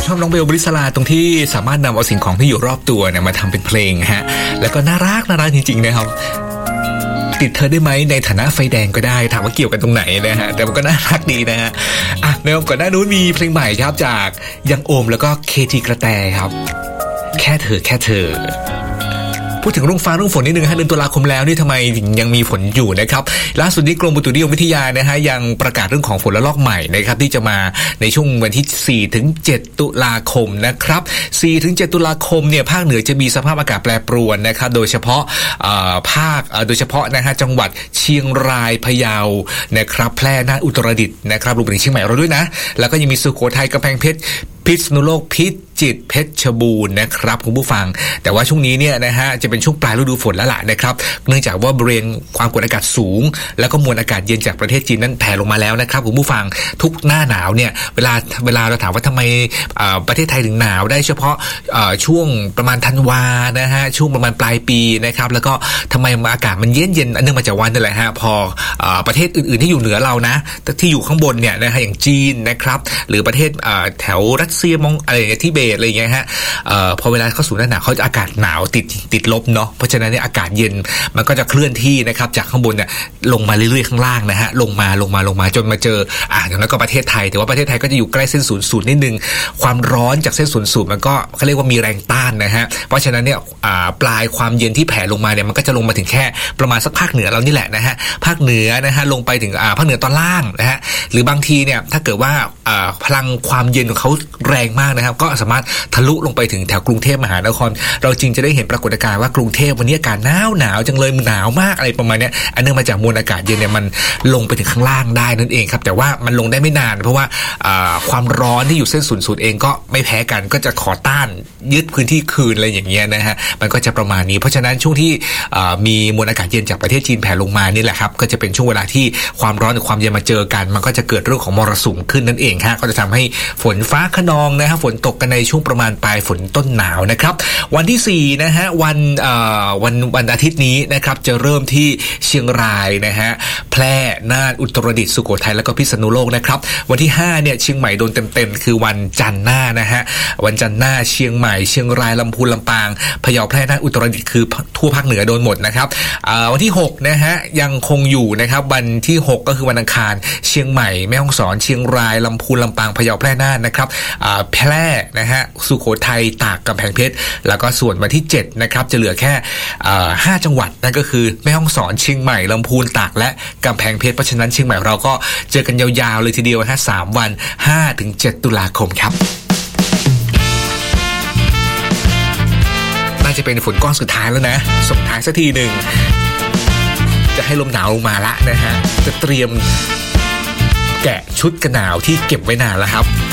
ชอบน้องเบลบริสลาตรงที่สามารถนำเอาสิ่งของที่อยู่รอบตัวเนี่ยมาทำเป็นเพลงฮะแล้วก็น่ารักจริงๆนะครับติดเธอได้ไหมในฐานะไฟแดงก็ได้ถามว่าเกี่ยวกันตรงไหนนะฮะแต่มันก็น่ารักดีนะฮะในวันก่อนหน้านู้นมีเพลงใหม่ครับจากยังโอมแล้วก็เคทีกระแตครับแค่เธอพูดถึงรุ่งฟ้ารุ่งฝนนิดนึงฮะเดือนตุลาคมแล้วนี่ทำไมยังมีฝนอยู่นะครับล่าสุดนี้กรมอุตุนิยมวิทยานะฮะยังประกาศเรื่องของฝนระลอกใหม่นะครับที่จะมาในช่วงวันที่4ถึง7ตุลาคมนะครับ4ถึง7ตุลาคมเนี่ยภาคเหนือจะมีสภาพอากาศแปรปรวนนะครับโดยเฉพาะโดยเฉพาะนะฮะจังหวัดเชียงรายพะเยานะครับแพร่น่านอุตรดิตถ์นะครับรวมถึงเชียงใหม่เราด้วยนะแล้วก็ยังมีสุโขทัยกำแพงเพชรพิษณุโลกพิจิตรเพชรบูรณ์นะครับคุณผู้ฟังแต่ว่าช่วงนี้เนี่ยนะฮะจะเป็นช่วงปลายฤดูฝนแล้วล่ะนะครับเนื่องจากว่าบริเวณความกดอากาศสูงแล้วก็มวลอากาศเย็นจากประเทศจีนนั้นแผ่ลงมาแล้วนะครับคุณผู้ฟังทุกหน้าหนาวเนี่ยเวลาเราถามว่าทำไมประเทศไทยถึงหนาวได้เฉพาะช่วงประมาณธันวานะฮะช่วงประมาณปลายปีนะครับแล้วก็ทำไมอากาศมันเย็นเนื่องมาจากวันนั่นแหละฮะพอประเทศอื่นๆที่อยู่เหนือเรานะที่อยู่ข้างบนเนี่ยนะฮะอย่างจีนนะครับหรือประเทศแถวรัสเซียมองอะไรทิเบตอะไรอย่างเงี้ยฮะพอเวลาเข้าสู่หน้าหนาวเขาจะอากาศหนาวติดลบเนาะเพราะฉะนั้นเนี่ยอากาศเย็นมันก็จะเคลื่อนที่นะครับจากข้างบนเนี่ยลงมาเรื่อยๆข้างล่างนะฮะลงมาจนมาเจออย่างนั้นก็ประเทศไทยแต่ว่าประเทศไทยก็จะอยู่ใกล้เส้นศูนย์สูตรนิดนึงความร้อนจากเส้นศูนย์สูตรมันก็เขาเรียกว่ามีแรงต้านนะฮะเพราะฉะนั้นเนี่ยปลายความเย็นที่แผ่ลงมาเนี่ยมันก็จะลงมาถึงแค่ประมาณสักภาคเหนือเรานี่แหละนะฮะภาคเหนือนะฮะลงไปถึงภาคเหนือตอนล่างนะฮะหรือบางทีเนี่ยถ้าเกิดว่าพลังความเย็นของเขาแรงมากนะครับก็สามารถทะลุลงไปถึงแถวกรุงเทพมหานครเราจึงจะได้เห็นปรากฏการณ์ว่ากรุงเทพวันนี้อากาศหนาวจังเลยหนาวมากอะไรประมาณนี้อันเนื่องมาจากมวลอากาศเย็นเนี่ยมันลงไปถึงข้างล่างได้นั่นเองครับแต่ว่ามันลงได้ไม่นานเพราะว่าความร้อนที่อยู่เส้นศูนย์สูตรเองก็ไม่แพ้กันก็จะขอต้านยึดพื้นที่คืนอะไรอย่างเงี้ยนะฮะมันก็จะประมาณนี้เพราะฉะนั้นช่วงที่มีมวลอากาศเย็นจากประเทศจีนแผ่ลงมานี่แหละครับก็จะเป็นช่วงเวลาที่ความร้อนกับความเย็นมาเจอกันมันก็จะเกิดเรื่องของมรสุมขึ้นนั่นเองฮะก็จะทำให้ฝนฟ้าคะนองนะฮะฝนตกกันในช่วงประมาณปลายฝนต้นหนาวนะครับวันที่4นะฮะวันอาทิตย์นี้นะครับจะเริ่มที่เชียงรายนะฮะแพร่น่านอุตรดิตถ์สุโขทัยแล้วก็พิษณุโลกนะครับวันที่5เนี่ยเชียงใหม่โดนเต็มๆคือวันจันทร์หน้านะฮะวันจันทร์หน้าเชียงใหม่เชียงรายลำพูนลำปางพะเยาแพร่น่านอุตรดิตถ์คือทั่วภาคเหนือโดนหมดนะครับวันที่6นะฮะยังคงอยู่นะครับวันที่6ก็คือวันอังคารเชียงใหม่แม่ฮ่องสอนเชียงรายลำพูนลำปางพะเยาแพร่น่านนะครับแพร่นะฮะสุโขทัยตากกำแพงเพชรแล้วก็ส่วนวันที่7นะครับจะเหลือแค่5จังหวัดนั่นก็คือแม่ฮ่องสอนเชียงใหม่ลำพูนตากและกำแพงเพชรเพราะฉะนั้นเชียงใหม่เราก็เจอกันยาวๆเลยทีเดียวฮะ3วัน5ถึง7ตุลาคมครับน่าจะเป็นฝนก้อนสุดท้ายแล้วนะส่งท้ายสักทีหนึ่งจะให้ลมหนาวลงมาละนะฮะจะเตรียมแกะชุดกันหนาวที่เก็บไว้นานแล้วครับ